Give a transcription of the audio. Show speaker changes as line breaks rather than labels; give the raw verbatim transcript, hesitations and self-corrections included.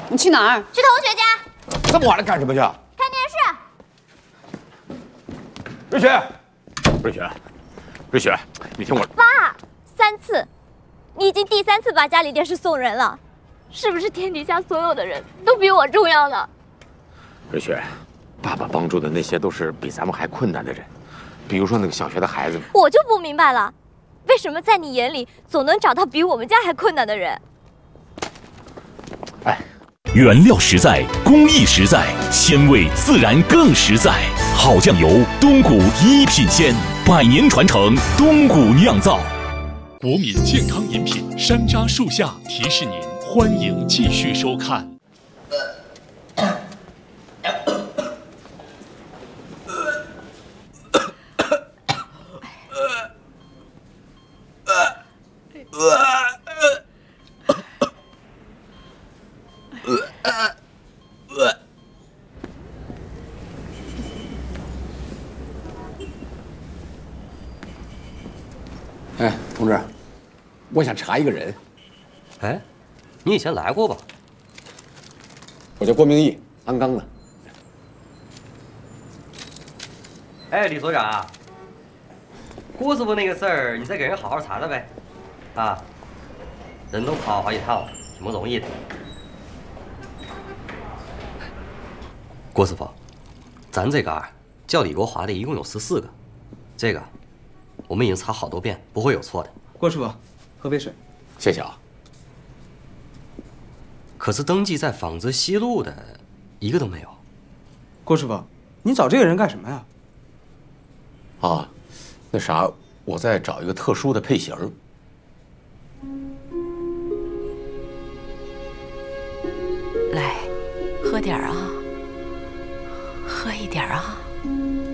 你去哪儿？
去同学家。
这么晚了干什么去？
看电视。
瑞雪，瑞雪，瑞雪，你听我。
爸，三次，你已经第三次把家里电视送人了，是不是天底下所有的人都比我重要呢？
瑞雪，爸爸帮助的那些都是比咱们还困难的人，比如说那个小学的孩子们。
我就不明白了，为什么在你眼里总能找到比我们家还困难的人？
哎。
原料实在，工艺实在，鲜味自然更实在。好酱油，东谷一品鲜，百年传承，东谷酿造。
国民健康饮品山楂树下提示您，欢迎继续收看。
哎，同志，我想查一个人。
哎，你以前来过吧？
我叫郭明义，鞍钢的。
哎，李所长，郭师傅那个事儿，你再给人好好查查呗。啊，人都跑好几趟了，挺不容易的。郭师傅，咱这嘎叫李国华的一共有十四个，这个。 我们已经查好多遍，不会有错的。
郭师傅，喝杯水。
谢谢啊。
可是登记在纺织西路的，一个都没有。
郭师傅，你找这个人干什么呀？
啊，那啥，我在找一个特殊的配型。
来，喝点啊，喝一点啊。